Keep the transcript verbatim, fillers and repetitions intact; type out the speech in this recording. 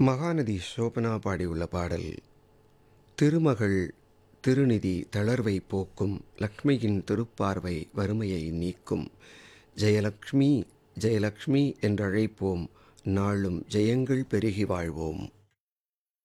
மகாநதி சோபனா பாடியுள்ள பாடல். திருமகள் திருநிதி தளர்வை போக்கும், லக்ஷ்மியின் திருப்பார்வை வறுமையை நீக்கும். ஜெயலக்ஷ்மி ஜெயலக்ஷ்மி என்றழைப்போம், நாளும் ஜெயங்கள் பெருகி வாழ்வோம்.